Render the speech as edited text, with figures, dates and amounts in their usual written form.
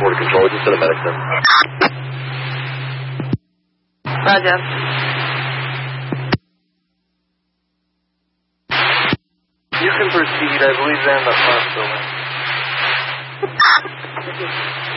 Border Control, just send a medic then. Roger. You can proceed. I believe they're in the front building.